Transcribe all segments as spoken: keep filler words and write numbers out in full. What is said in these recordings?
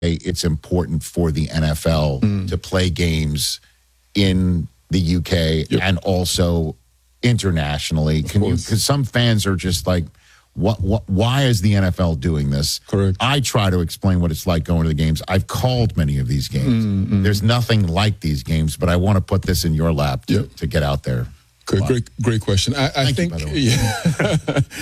it's important for the N F L mm. to play games in the U K yep. and also internationally. Can you? Because some fans are just like, what, what? Why is the N F L doing this? Correct. I try to explain what it's like going to the games. I've called many of these games. Mm-hmm. There's nothing like these games, but I want to put this in your lap to, yep. to get out there. Great, great, great question. I, I think, you, yeah,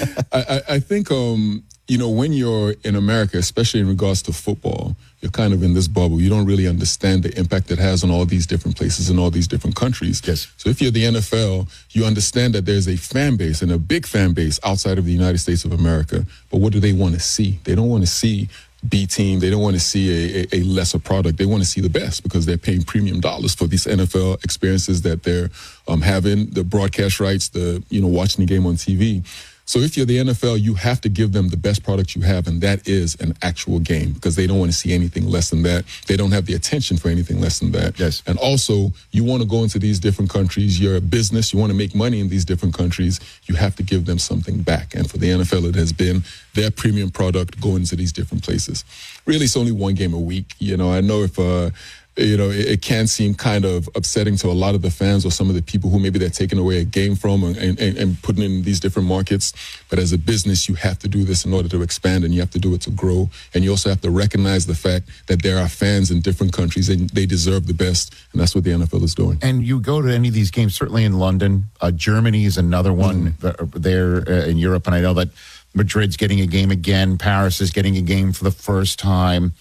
I, I think, um, you know, when you're in America, especially in regards to football, you're kind of in this bubble. You don't really understand the impact it has on all these different places and all these different countries. Yes. So if you're the N F L, you understand that there's a fan base and a big fan base outside of the United States of America. But what do they want to see? They don't want to see B team. They don't want to see a, a, a lesser product. They want to see the best because they're paying premium dollars for these N F L experiences that they're um, having, the broadcast rights, the, you know, watching the game on T V. So if you're the N F L, you have to give them the best product you have, and that is an actual game because they don't want to see anything less than that. They don't have the attention for anything less than that. Yes. And also, you want to go into these different countries. You're a business. You want to make money in these different countries. You have to give them something back. And for the N F L, it has been their premium product going to these different places. Really, it's only one game a week. You know, I know if... Uh, You know, it, it can seem kind of upsetting to a lot of the fans or some of the people who maybe they're taking away a game from and, and, and putting in these different markets. But as a business, you have to do this in order to expand, and you have to do it to grow. And you also have to recognize the fact that there are fans in different countries and they deserve the best. And that's what the N F L is doing. And you go to any of these games, certainly in London. Uh, Germany is another one mm. there uh, in Europe. And I know that Madrid's getting a game again. Paris is getting a game for the first time.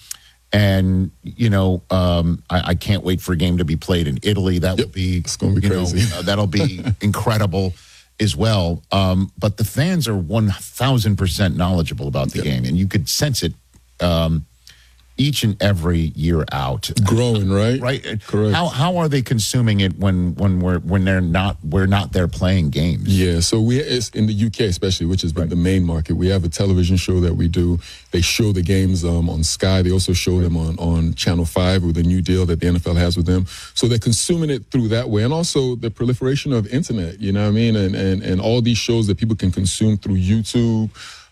And, you know, um, I, I can't wait for a game to be played in Italy. That yep. will be, it's going to be you crazy. know, uh, that'll be incredible as well. Um, but the fans are one thousand percent knowledgeable about the yep. game, and you could sense it um, each and every year out. Growing, right? Right. Correct. How how are they consuming it when when we're when they're not we're not there playing games? Yeah. So we it's in the U K especially, which has been right. the main market. We have a television show that we do. They show the games um, on Sky. They also show them on on Channel Five with a new deal that the N F L has with them. So they're consuming it through that way, and also the proliferation of internet. You know what I mean? And and and all these shows that people can consume through YouTube.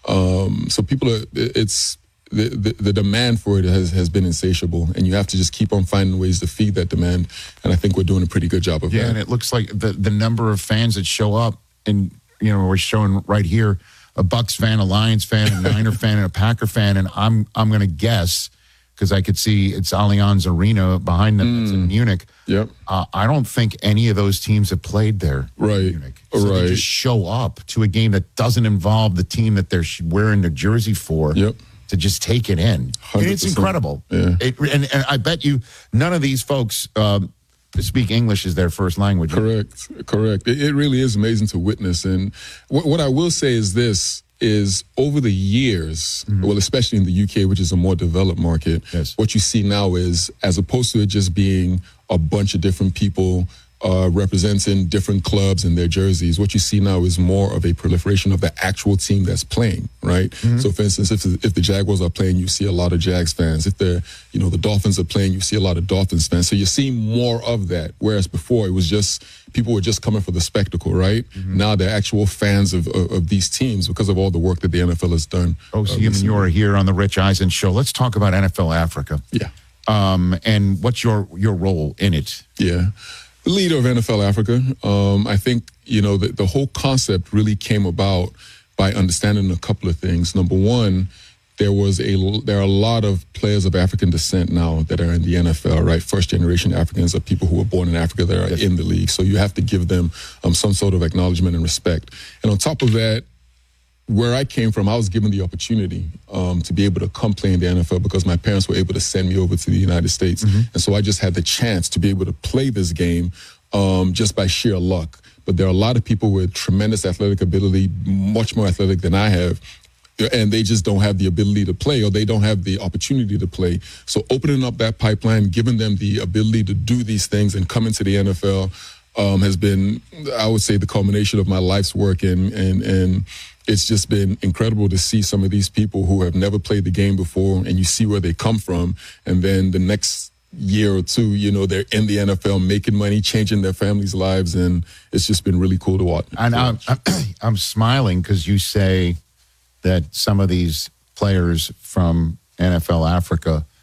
Um, so people are it's. The, the, the demand for it has, has been insatiable, and you have to just keep on finding ways to feed that demand. And I think we're doing a pretty good job of yeah, that. Yeah, and it looks like the, the number of fans that show up, and, you know, we're showing right here a Bucks fan, a Lions fan, a Niner fan, and a Packer fan. And I'm I'm going to guess, because I could see it's Allianz Arena behind them. Mm. It's in Munich. Yep. Uh, I don't think any of those teams have played there. Right. In Munich. So right. they just show up to a game that doesn't involve the team that they're wearing their jersey for. Yep. To just take it in. And it's incredible. Yeah. It, and, and I bet you none of these folks um, speak English as their first language. Correct, correct. It, it really is amazing to witness. And what, what I will say is this, is over the years, mm-hmm. well, especially in the U K, which is a more developed market, yes. what you see now is, as opposed to it just being a bunch of different people Uh, representing different clubs and their jerseys, what you see now is more of a proliferation of the actual team that's playing, right? Mm-hmm. So, for instance, if if the Jaguars are playing, you see a lot of Jags fans. If the you know the Dolphins are playing, you see a lot of Dolphins fans. So you're seeing more of that. Whereas before, it was just people were just coming for the spectacle, right? Mm-hmm. Now they're actual fans of, of of these teams because of all the work that the N F L has done. Oh, so uh, you are here on the Rich Eisen Show. Let's talk about N F L Africa. Yeah. Um, and what's your your role in it? Yeah. Leader of N F L Africa. Um, I think, you know, the, the whole concept really came about by understanding a couple of things. Number one, there was a there are a lot of players of African descent now that are in the N F L, right? First generation Africans are people who were born in Africa that are yes. in the league. So you have to give them um, some sort of acknowledgement and respect. And on top of that, where I came from, I was given the opportunity um, to be able to come play in the N F L because my parents were able to send me over to the United States. Mm-hmm. And so I just had the chance to be able to play this game um, just by sheer luck. But there are a lot of people with tremendous athletic ability, much more athletic than I have, and they just don't have the ability to play, or they don't have the opportunity to play. So opening up that pipeline, giving them the ability to do these things and come into the N F L um, has been, I would say, the culmination of my life's work. And, and, and it's just been incredible to see some of these people who have never played the game before, and you see where they come from. And then the next year or two, you know, they're in the N F L making money, changing their families' lives. And it's just been really cool to watch. And I'm, I'm smiling because you say that some of these players from N F L Africa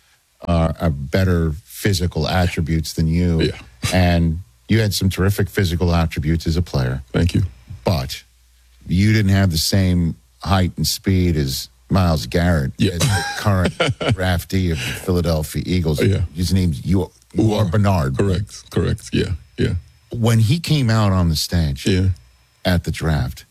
uh, uh, better physical attributes than you. Yeah. And you had some terrific physical attributes as a player. Thank you. But you didn't have the same height and speed as Myles Garrett, Yeah. as the current draftee of the Philadelphia Eagles. Yeah. His name's you, you are Bernard. Correct. Correct. Yeah. Yeah. When he came out on the stage Yeah. at the draft,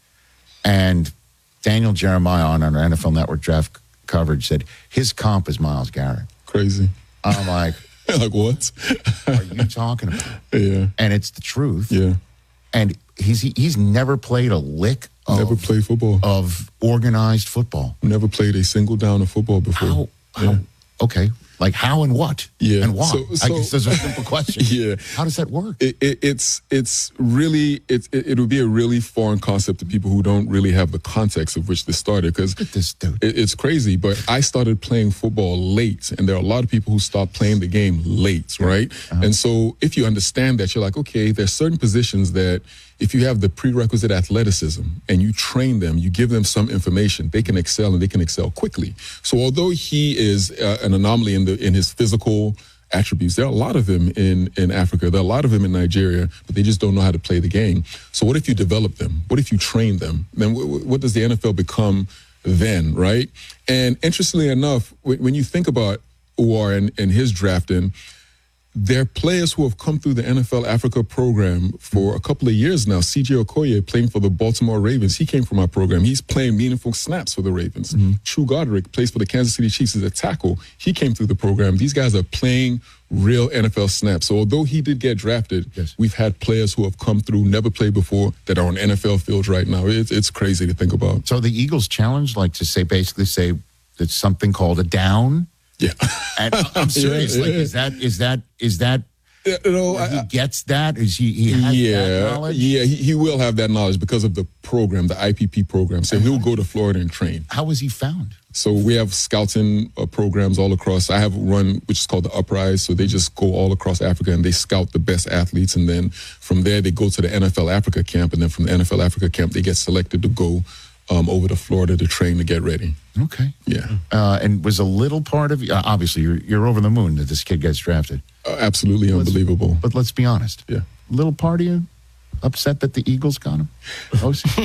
and Daniel Jeremiah on our N F L Network draft coverage said his comp is Myles Garrett. Crazy. I'm like, Like what? what are you talking about? Yeah. And it's the truth. Yeah. And he's he, he's never played a lick of, Never played football. of organized football. Never played a single down of football before. How? how Yeah. Okay. Like how and what? Yeah. And why? So- I so- guess those are simple questions. Yeah. How does that work? It, it, it's it's really it, it it would be a really foreign concept to people who don't really have the context of which this started, because Look at this dude. it, it's crazy. But I started playing football late, and there are a lot of people who start playing the game late, right? Uh-huh. And so if you understand that, you're like, okay, there's certain positions that if you have the prerequisite athleticism and you train them, you give them some information, they can excel and they can excel quickly. So although he is uh, an anomaly in the in his physical attributes, there are a lot of them in, in Africa, there are a lot of them in Nigeria, but they just don't know how to play the game. So what if you develop them? What if you train them? Then w- what does the N F L become then, right? And interestingly enough, w- when you think about Uwar and, and his drafting, there are players who have come through the N F L Africa program for a couple of years now. C J Okoye playing for the Baltimore Ravens. He came from our program. He's playing meaningful snaps for the Ravens. Mm-hmm. Chu Goderick plays for the Kansas City Chiefs as a tackle. He came through the program. These guys are playing real N F L snaps. So although he did get drafted, Yes. we've had players who have come through, never played before, that are on N F L fields right now. It's, it's crazy to think about. So the Eagles challenge, like to say, basically say it's something called a down. Yeah. And I'm serious. Yeah, like, yeah. is that is that is that You know, I- he gets that? Is he he has that yeah, knowledge? yeah, he, he will have that knowledge because of the program, the I P P program. So he'll go to Florida and train. How was he found? So we have scouting uh, programs all across. I have run, which is called the Uprise. So they just go all across Africa and they scout the best athletes. And then from there, they go to the N F L Africa camp. And then from the N F L Africa camp, they get selected to go um, over to Florida to train to get ready. Okay. Yeah. Uh, and was a little part of you, uh, obviously, you're, you're over the moon that this kid gets drafted. Uh, absolutely unbelievable. But let's be honest. Yeah. Little part of you upset that the Eagles got him? Oh, see?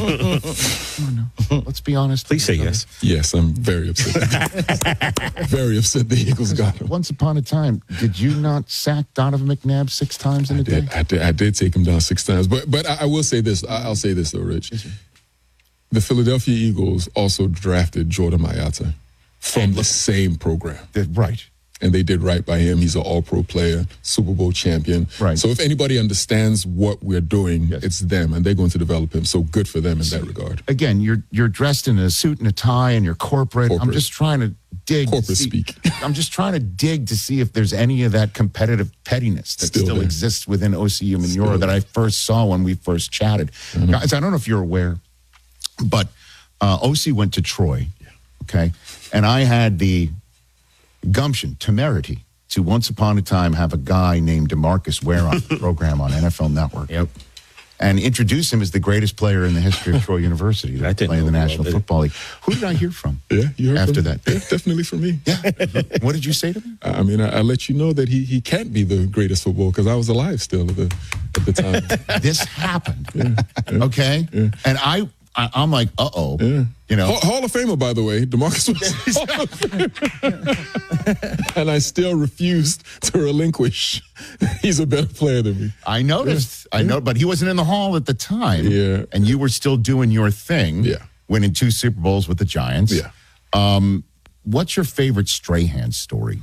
Come on now. Let's be honest. Please say yes. Yes, I'm very upset. Very upset the Eagles got him. Once upon a time, did you not sack Donovan McNabb six times in a I did, day? I did. I did take him down six times. But but I, I will say this. I, I'll say this though, Rich. The Philadelphia Eagles also drafted Jordan Mailata from the same program. Did- Right. And they did right by him. He's an all-pro player, Super Bowl champion. Right. So if anybody understands what we're doing, Yes. it's them, and they're going to develop him. So good for them in that regard. Again, you're you're dressed in a suit and a tie and you're corporate. I'm Corporate. just trying to dig. to Corporate see- speak. I'm just trying to dig to see if there's any of that competitive pettiness that Still still, there. exists within O C U Manura Still that I first saw when we first chatted. Guys, I don't know if you're aware, but uh, O C went to Troy, okay? And I had the gumption, temerity, to once upon a time have a guy named DeMarcus Ware on the program on N F L Network. Yep. And introduce him as the greatest player in the history of Troy University to I didn't play in the know who National all did. Football League. Who did I hear from? Yeah, you heard After from that. Yeah, definitely from me. Yeah. What did you say to me? I I mean, I, I let you know that he he can't be the greatest football because I was alive still at the at the time. This happened. Okay? And I, I I'm like, uh-oh. You know, Hall, Hall of Famer, by the way, DeMarcus was Hall of Famer. And I still refused to relinquish. He's a better player than me. I noticed. I know, but he wasn't in the hall at the time. Yeah. And you were still doing your thing. Yeah. Winning two Super Bowls with the Giants. Yeah. Um, what's your favorite Strahan story?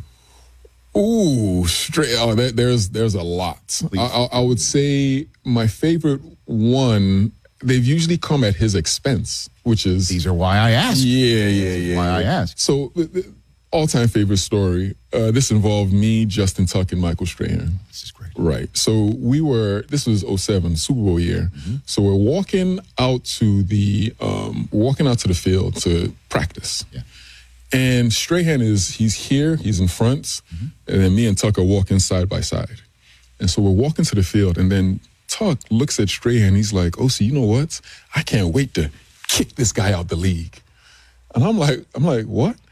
Ooh, straight. Oh, there, there's there's a lot. I, I, I would say my favorite one. They've usually come at his expense, which is These are why I asked. yeah, yeah, yeah. Why I yeah. asked. So, the, the all-time favorite story. Uh, this involved me, Justin Tuck, and Michael Strahan. This is great. Right. So we were, this was oh seven, Super Bowl year. So we're walking out to the, um, walking out to the field to practice. Yeah. And Strahan is, he's here, he's in front, and then me and Tuck are walking side by side. And so we're walking to the field, and then Tuck looks at Strahan, he's like, oh, see, you know what? I can't wait to kick this guy out the league. And I'm like, I'm like, what?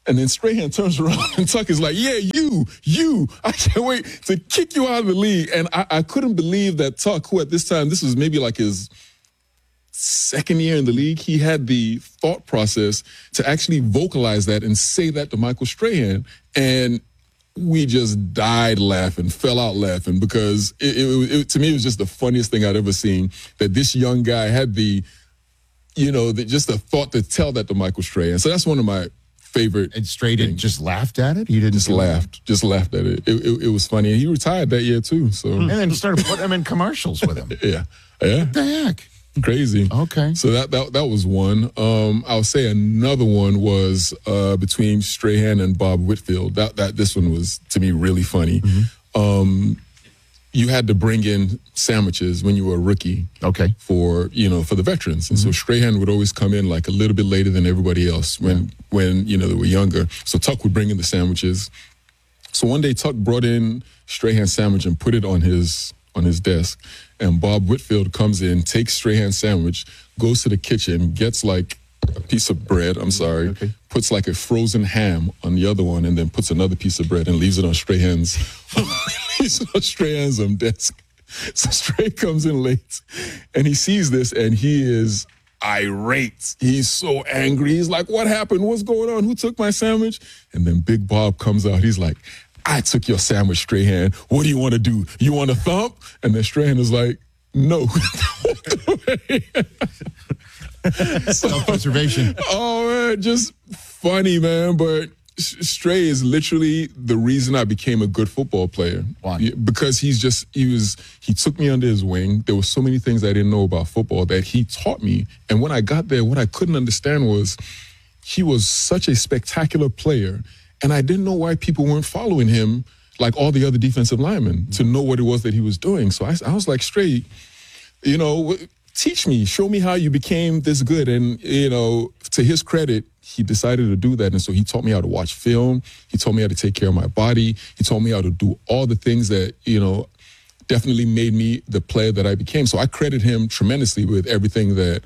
And then Strahan turns around and Tuck is like, yeah, you, you, I can't wait to kick you out of the league. And I, I couldn't believe that Tuck, who at this time, this was maybe like his second year in the league, he had the thought process to actually vocalize that and say that to Michael Strahan. And we just died laughing, fell out laughing, because it, it, it, to me, it was just the funniest thing I'd ever seen, that this young guy had the, you know, the, just the thought to tell that to Michael Strahan. So that's one of my favorite. And Strahan just laughed at it? He didn't just laughed, just laughed at it. It, it. it was funny. And he retired that year too. So And then started putting him in commercials with him. yeah. Yeah. What the heck? Crazy. Okay. So that that that was one. Um, I'll say another one was uh, between Strahan and Bob Whitfield. That that this one was, to me, really funny. Mm-hmm. Um, you had to bring in sandwiches when you were a rookie. Okay. For you know for the veterans, and mm-hmm. so Strahan would always come in like a little bit later than everybody else when yeah. when you know they were younger. So Tuck would bring in the sandwiches. So one day Tuck brought in Strahan's sandwich and put it on his on his desk. And Bob Whitfield comes in, takes Strahan's sandwich, goes to the kitchen, gets like a piece of bread, I'm sorry, okay. puts like a frozen ham on the other one, and then puts another piece of bread and leaves it on Strahan's, leaves it on Strahan's um, desk. So Strahan comes in late, and he sees this, and he is irate. He's so angry. He's like, what happened? What's going on? Who took my sandwich? And then Big Bob comes out. He's like, I took your sandwich, Strahan. What do you want to do? You want to thump? And then Strahan is like, no. Self-preservation. Oh, man, just funny, man. But Stray is literally the reason I became a good football player. Why? Because he's just, he was, he took me under his wing. There were so many things I didn't know about football that he taught me. And when I got there, what I couldn't understand was he was such a spectacular player. And I didn't know why people weren't following him like all the other defensive linemen to know what it was that he was doing. So I, I was like, Stray, you know, teach me, show me how you became this good. And, you know, to his credit, he decided to do that. And so he taught me how to watch film. He taught me how to take care of my body. He taught me how to do all the things that, you know, definitely made me the player that I became. So I credit him tremendously with everything that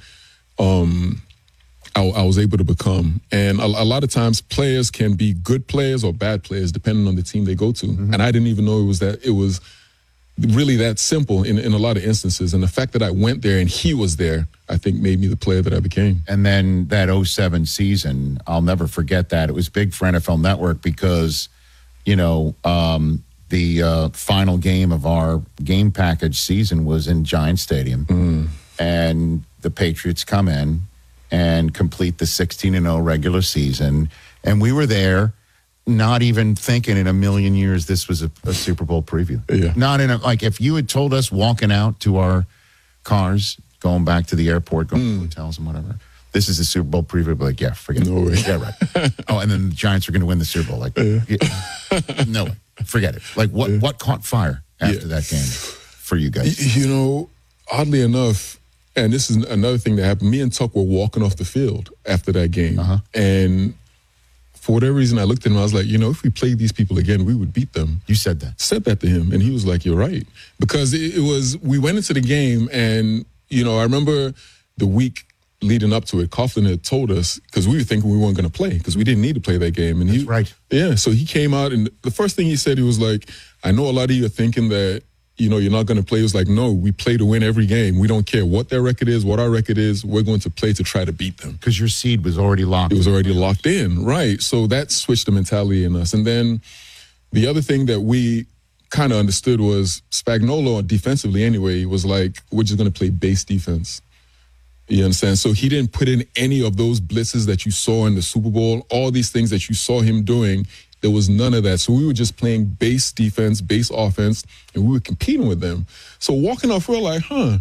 um, I, I was able to become. And a, a lot of times players can be good players or bad players depending on the team they go to. Mm-hmm. And I didn't even know it was that, it was really that simple in, in a lot of instances. And the fact that I went there and he was there, I think made me the player that I became. And then that oh seven season, I'll never forget that. It was big for N F L Network because, you know, um, the uh, final game of our game package season was in Giant Stadium. Mm. And the Patriots come in and complete the sixteen and oh regular season. And we were there, not even thinking in a million years this was a, a Super Bowl preview. Yeah. Not in a, like if you had told us walking out to our cars, going back to the airport, going mm. to hotels and whatever, this is a Super Bowl preview, I'd be like, yeah, forget no it. Way. Yeah, right. Oh, and then the Giants are going to win the Super Bowl. Like, yeah. Yeah, no way. Forget it. Like, what, yeah. what caught fire after yeah. that game for you guys? You know, oddly enough, and this is another thing that happened, me and Tuck were walking off the field after that game. Uh-huh. And for whatever reason, I looked at him, I was like, you know, if we played these people again, we would beat them. You said that? Said that to him. And he was like, you're right. Because it, it was, we went into the game and, you know, I remember the week leading up to it, Coughlin had told us, because we were thinking we weren't going to play, because we didn't need to play that game. And That's he, right. Yeah, so he came out, and the first thing he said, he was like, I know a lot of you are thinking that, you know, you're not going to play. He was like, no, we play to win every game. We don't care what their record is, what our record is. We're going to play to try to beat them. Because your seed was already locked in. It was already locked in, right. So that switched the mentality in us. And then the other thing that we kind of understood was Spagnuolo, defensively anyway, was like, we're just going to play base defense. You understand? So he didn't put in any of those blitzes that you saw in the Super Bowl, all these things that you saw him doing. There was none of that. So we were just playing base defense, base offense, and we were competing with them. So walking off, we were like, huh,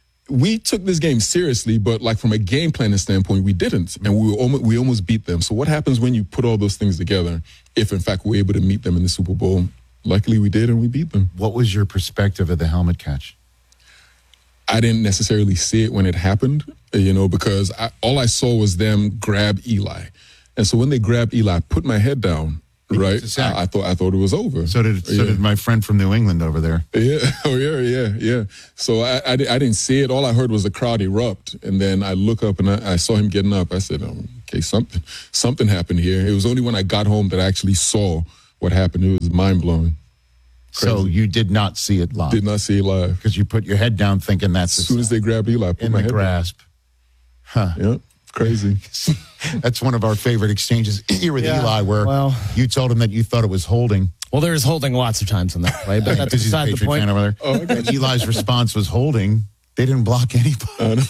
we took this game seriously, but like from a game planning standpoint, we didn't. And we were almost, we almost beat them. So what happens when you put all those things together, if in fact we're able to meet them in the Super Bowl? Luckily we did, and we beat them. What was your perspective of the helmet catch? I didn't necessarily see it when it happened, you know, because I, all I saw was them grab Eli. And so when they grabbed Eli, I put my head down, right? It's a sack. I, I thought I thought it was over. So did so Yeah. did my friend from New England over there. Yeah, oh yeah, yeah, yeah. So I, I, di- I didn't see it. All I heard was the crowd erupt, and then I look up and I, I saw him getting up. I said, oh, "Okay, something something happened here." It was only when I got home that I actually saw what happened. It was mind blowing. So you did not see it live Did not see it live. because you put your head down thinking that's As soon as they grabbed Eli, I put in my the head grasp. Huh. down. Yeah, crazy. That's one of our favorite exchanges here with Yeah, Eli, where well- you told him that you thought it was holding. Well, there is holding lots of times on that play, but that's Because he's a beside the Patriot point. fan over there. Oh, I got And Eli's response was holding. They didn't block anybody.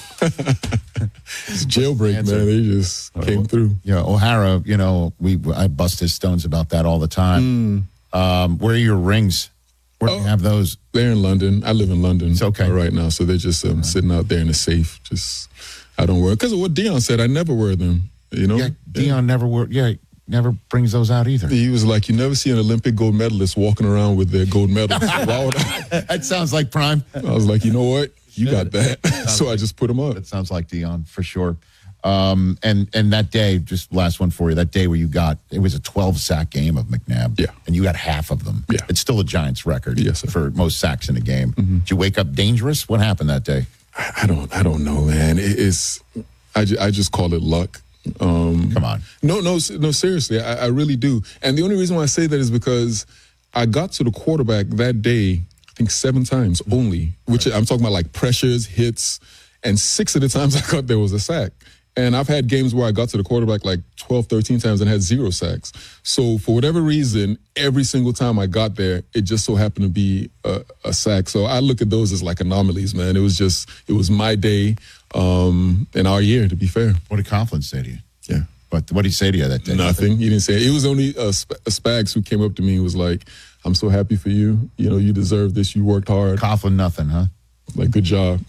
It's jailbreak, man. They just came through. You know, O'Hara, you know, we I bust his stones about that all the time. Um, where are your rings? Where do you Oh. have those? They're in London. I live in London It's okay. uh, right now, so they're just um, sitting out there in the safe. Just I don't wear because of what Dion said. I never wear them. You know, Yeah, Dion never wore. Yeah, never brings those out either. He was like, you never see an Olympic gold medalist walking around with their gold medal. So why would I? That sounds like Prime. I was like, you know what? You got that. So I just put them up. That sounds like Dion for sure. Um, and and that day, just last one for you. That day where you got it was a twelve sack game of McNabb. Yeah. and you got half of them. Yeah. it's still a Giants record. Yes, sir. for most sacks in a game. Did you wake up dangerous? What happened that day? I I don't. I don't know, man. It, it's. I, ju- I just call it luck. Um, Come on. No, no, s- no. Seriously, I, I really do. And the only reason why I say that is because I got to the quarterback that day. I think seven times only, which I'm talking about like pressures, hits, and six of the times I got there was a sack. And I've had games where I got to the quarterback like twelve, thirteen times and had zero sacks. So for whatever reason, every single time I got there, it just so happened to be a, a sack. So I look at those as like anomalies, man. It was just, it was my day um, and our year, to be fair. What did Coughlin say to you? Yeah. But what did he say to you that day? Nothing. He didn't say it. It was only uh, Sp- Spags who came up to me and was like, I'm so happy for you. You know, you deserve this. You worked hard. Coughlin, nothing, huh? Like, good job.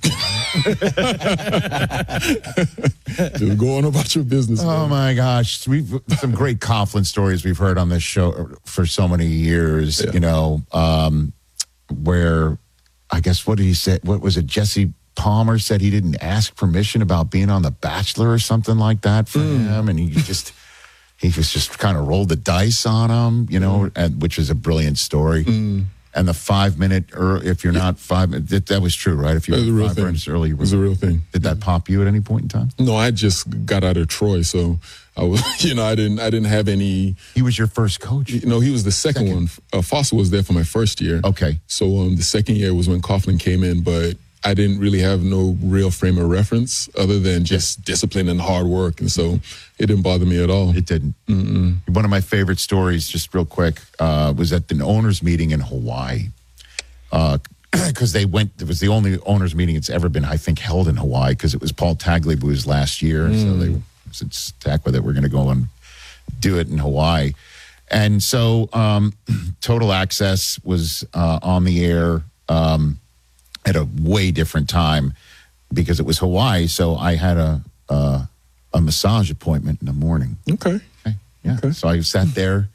Just go on about your business. Oh man. my gosh, we've some great Coughlin stories we've heard on this show for so many years. Yeah. You know, um, where I guess what did he say? What was it? Jesse Palmer said he didn't ask permission about being on The Bachelor or something like that for him, and he just he was just kind of rolled the dice on him. You know, and which is a brilliant story. And the five minute, or if you're not five minutes, that, that was true, right? If you That was a were real five thing. minutes early, you It were, was a real thing. did that pop you at any point in time? No, I just got out of Troy, so I was, you know, I didn't, I didn't have any. He was your first coach. You know, he was the second, Second. one. Uh, Foster was there for my first year. Okay. So um, the second year was when Coughlin came in, but I didn't really have no real frame of reference other than just discipline and hard work, and so it didn't bother me at all. It didn't. Mm-mm. One of my favorite stories, just real quick, uh, was at the owners' meeting in Hawaii. Because they went, it was the only owners' meeting it's ever been, I think, held in Hawaii, because it was Paul Tagliabue's last year. So they said, stack with it, we're going to go and do it in Hawaii. And so um, Total Access was uh, on the air um, at a way different time because it was Hawaii. So I had a, uh, a massage appointment in the morning. Okay. Okay. Yeah. Okay. So I sat there.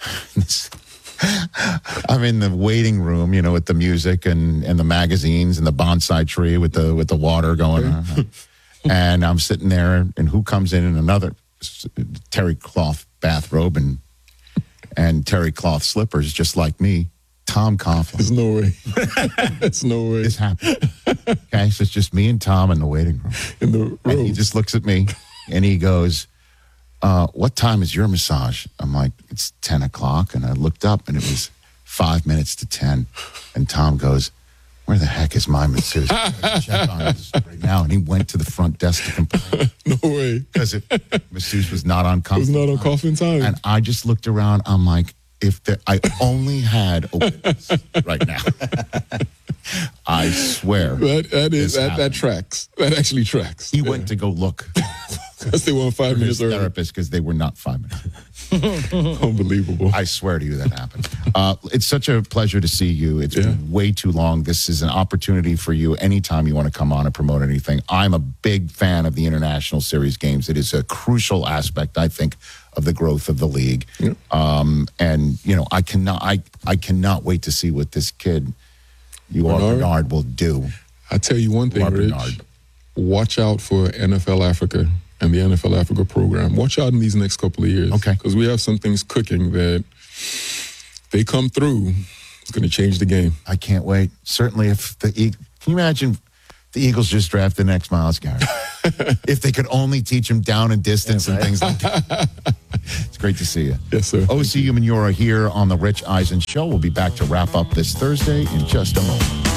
I'm in the waiting room, you know, with the music and, and the magazines and the bonsai tree with the with the water going on. And I'm sitting there, and who comes in in another terry cloth bathrobe and and terry cloth slippers, just like me, Tom Coughlin. There's no way. There's no way. This happened. Okay, so it's just me and Tom in the waiting room. In the And he room. just looks at me and he goes, uh, what time is your massage? I'm like, it's ten o'clock. And I looked up and it was five minutes to ten. And Tom goes, where the heck is my masseuse? I gotta check on this right now. And he went to the front desk to complain No way. because it, masseuse was not on It was comfort. not on Coughlin time. And I just looked around. I'm like, if there, I only had a witness right now, I swear. that that is This that, that happened. tracks. That actually tracks. He went to go look Because they were five for minutes his early. therapist because they were not five minutes. Unbelievable. I swear to you that happened. Uh, it's such a pleasure to see you. It's Yeah. been way too long. This is an opportunity for you anytime you want to come on and promote anything. I'm a big fan of the International Series games. It is a crucial aspect, I think, of the growth of the league. Yeah. Um, and, you know, I cannot I, I cannot wait to see what this kid, you are Bernard? Bernard, will do. I tell you one thing, Mark Rich. Bernard. Watch out for N F L Africa and the N F L Africa program. Watch out in these next couple of years. Okay. Because we have some things cooking that they come through, it's going to change the game. I can't wait. Certainly, if the Eagles, can you imagine the Eagles just draft the next Myles Garrett? If they could only teach him down and distance yeah, right. and things like that. It's great to see you. Yes, sir. O C Umenyiora here on the Rich Eisen Show. We'll be back to wrap up this Thursday in just a moment.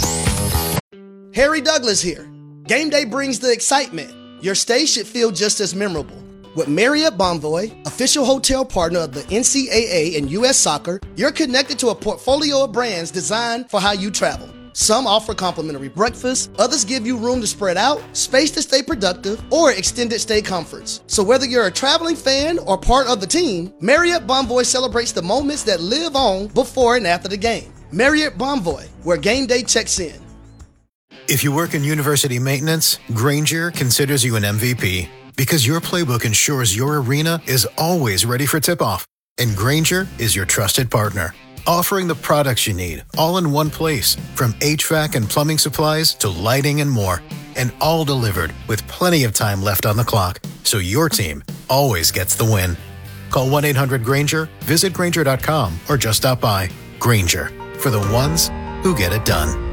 Harry Douglas here. Game day brings the excitement. Your stay should feel just as memorable. With Marriott Bonvoy, official hotel partner of the N C double A and U S Soccer, you're connected to a portfolio of brands designed for how you travel. Some offer complimentary breakfast, others give you room to spread out, space to stay productive, or extended stay comforts. So whether you're a traveling fan or part of the team, Marriott Bonvoy celebrates the moments that live on before and after the game. Marriott Bonvoy, where game day checks in. If you work in university maintenance, Grainger considers you an M V P because your playbook ensures your arena is always ready for tip-off. And Grainger is your trusted partner, offering the products you need all in one place, from H V A C and plumbing supplies to lighting and more, and all delivered with plenty of time left on the clock, so your team always gets the win. Call one eight hundred Grainger, visit Grainger dot com, or just stop by. Grainger, for the ones who get it done.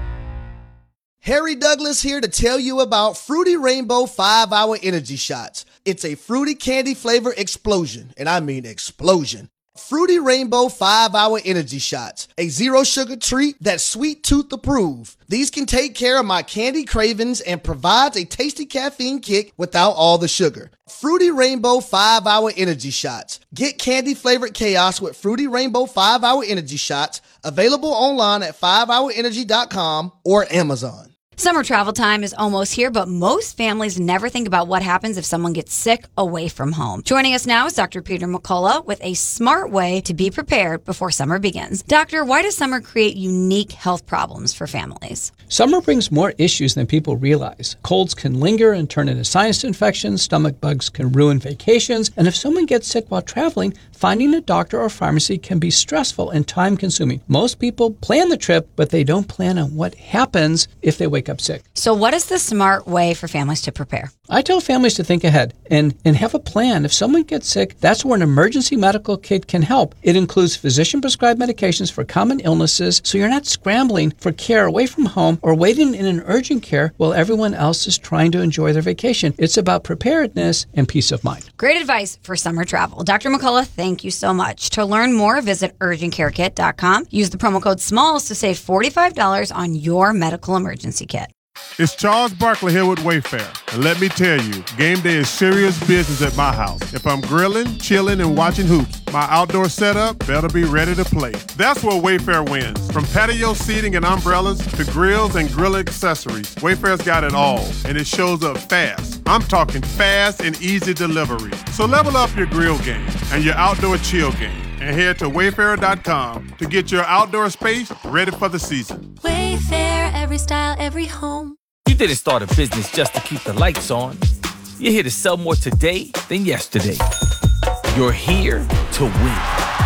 Harry Douglas here to tell you about Fruity Rainbow five hour Energy Shots. It's a fruity candy flavor explosion, and I mean explosion. Fruity Rainbow five hour Energy Shots, a zero sugar treat that's sweet tooth approved. These can take care of my candy cravings and provides a tasty caffeine kick without all the sugar. Fruity Rainbow five hour Energy Shots. Get candy flavored chaos with Fruity Rainbow five hour Energy Shots, available online at five hour energy dot com or Amazon. Summer travel time is almost here, but most families never think about what happens if someone gets sick away from home. Joining us now is Doctor Peter McCullough with a smart way to be prepared before summer begins. Doctor, why does summer create unique health problems for families? Summer brings more issues than people realize. Colds can linger and turn into sinus infections, stomach bugs can ruin vacations, and if someone gets sick while traveling, finding a doctor or pharmacy can be stressful and time-consuming. Most people plan the trip, but they don't plan on what happens if they wake up sick. So what is the smart way for families to prepare? I tell families to think ahead and, and have a plan. If someone gets sick, that's where an emergency medical kit can help. It includes physician-prescribed medications for common illnesses, so you're not scrambling for care away from home or waiting in an urgent care while everyone else is trying to enjoy their vacation. It's about preparedness and peace of mind. Great advice for summer travel. Doctor McCullough, thank you so much. To learn more, visit urgent care kit dot com. Use the promo code SMALLS to save forty-five dollars on your medical emergency kit. It's Charles Barkley here with Wayfair, and let me tell you, game day is serious business at my house. If I'm grilling, chilling, and watching hoops, my outdoor setup better be ready to play. That's where Wayfair wins. From patio seating and umbrellas to grills and grill accessories, Wayfair's got it all, and it shows up fast. I'm talking fast and easy delivery. So level up your grill game and your outdoor chill game, and head to wayfair dot com to get your outdoor space ready for the season. Wayfair, every style, every home. You didn't start a business just to keep the lights on. You're here to sell more today than yesterday. You're here to win.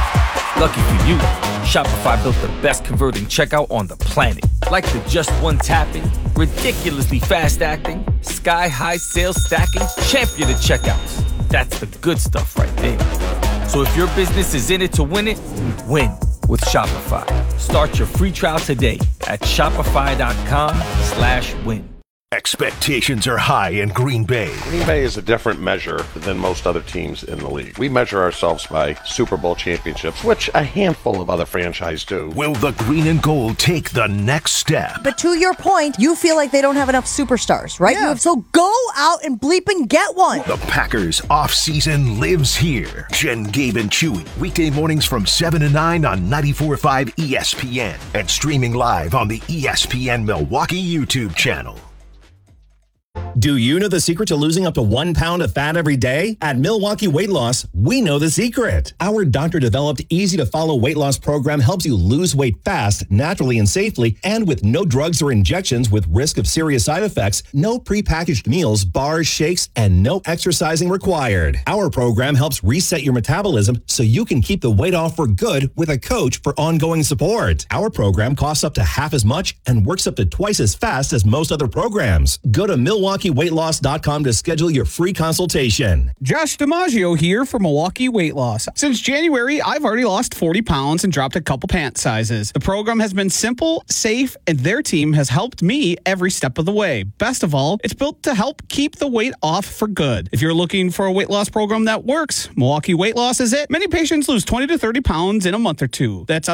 Lucky for you, Shopify built the best converting checkout on the planet. Like the just one tapping, ridiculously fast acting, sky-high sales stacking, champion of checkouts. That's the good stuff right there. So if your business is in it to win it, win with Shopify. Start your free trial today at shopify.com slash win. Expectations are high in Green Bay. Green Bay is a different measure than most other teams in the league. We measure ourselves by Super Bowl championships, which a handful of other franchises do. Will the green and gold take the next step? But to your point, you feel like they don't have enough superstars, right? Yeah. So go out and bleep and get one. The Packers off-season lives here. Jen, Gabe, and Chewy. Weekday mornings from seven to nine on ninety-four point five E S P N. And streaming live on the E S P N Milwaukee YouTube channel. Do you know the secret to losing up to one pound of fat every day? At Milwaukee Weight Loss, we know the secret. Our doctor-developed, easy-to-follow weight loss program helps you lose weight fast, naturally and safely, and with no drugs or injections with risk of serious side effects, no prepackaged meals, bars, shakes, and no exercising required. Our program helps reset your metabolism so you can keep the weight off for good with a coach for ongoing support. Our program costs up to half as much and works up to twice as fast as most other programs. Go to Milwaukee Milwaukee Weight Loss dot com to schedule your free consultation. Josh DiMaggio here for Milwaukee Weight Loss. Since January, I've already lost forty pounds and dropped a couple pant sizes. The program has been simple, safe, and their team has helped me every step of the way. Best of all, it's built to help keep the weight off for good. If you're looking for a weight loss program that works, Milwaukee Weight Loss is it. Many patients lose twenty to thirty pounds in a month or two. That's